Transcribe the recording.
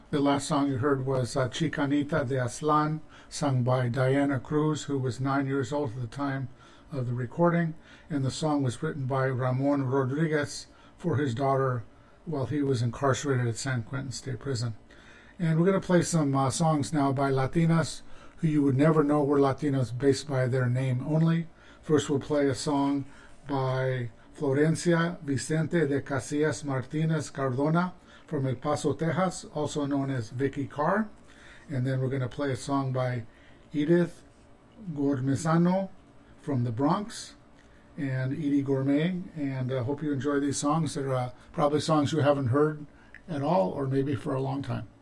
The last song you heard was Chicanita de Aslan, sung by Diana Cruz, who was 9 years old at the time of the recording. And the song was written by Ramon Rodriguez for his daughter while he was incarcerated at San Quentin State Prison. And we're going to play some songs now by Latinas who you would never know were Latinas based by their name only. First, we'll play a song by Florencia Vicente de Casillas Martinez Cardona from El Paso, Texas, also known as Vicky Carr. And then we're going to play a song by Edith Gormezano from the Bronx and Edie Gourmet. And I hope you enjoy these songs. They're probably songs you haven't heard at all or maybe for a long time.